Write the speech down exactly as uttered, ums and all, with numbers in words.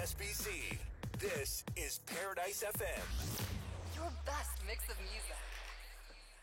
S B C. This is Paradise F M. Your best mix of music.